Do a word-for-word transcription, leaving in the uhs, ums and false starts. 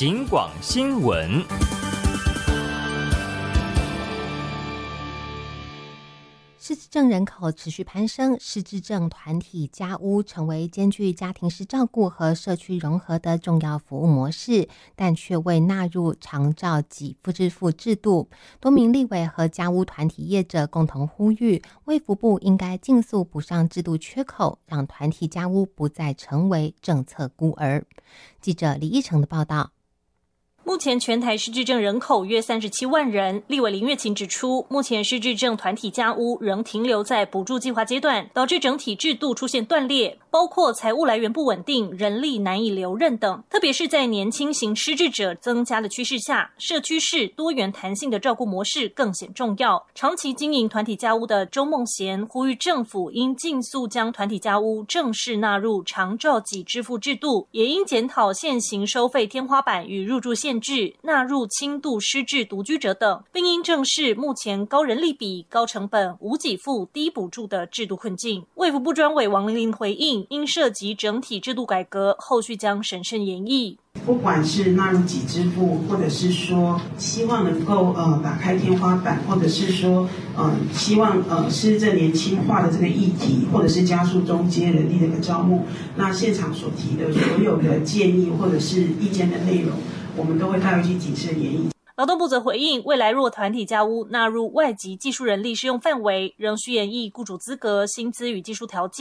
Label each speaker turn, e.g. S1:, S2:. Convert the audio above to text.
S1: 警广新闻。
S2: 失智症人口持续攀升，失智症团体家屋成为兼具家庭式照顾和社区融合的重要服务模式，但却未纳入长照给付支付制度。多名立委和家屋团体业者共同呼吁，卫福部应该尽速补上制度缺口，让团体家屋不再成为政策孤儿。记者李义成的报道。
S3: 目前全台失智症人口约三十七万人，立委林月琴指出，目前失智症团体家屋仍停留在补助计划阶段，导致整体制度出现断裂，包括财务来源不稳定、人力难以留任等。特别是在年轻型失智者增加的趋势下，社区式多元弹性的照顾模式更显重要。长期经营团体家屋的周梦贤呼吁政府应尽速将团体家屋正式纳入长照给支付制度，也应检讨现行收费天花板与入住限制，纳入轻度失智独居者等，并应正视目前高人力比、高成本、无给付、低补助的制度困境。卫福部专委王玲玲回应，因涉及整体制度改革，后续将审慎研议。
S4: 不管是纳入给支付，或者是说希望能够呃打开天花板，或者是说呃希望呃是这年轻化的这个议题，或者是加速中阶人力的一个招募，那现场所提的所有的建议或者是意见的内容，我们都会带回去谨慎研议。
S3: 劳动部则回应，未来若团体家屋纳入外籍技术人力适用范围，仍需研议雇主资格、薪资与技术条件。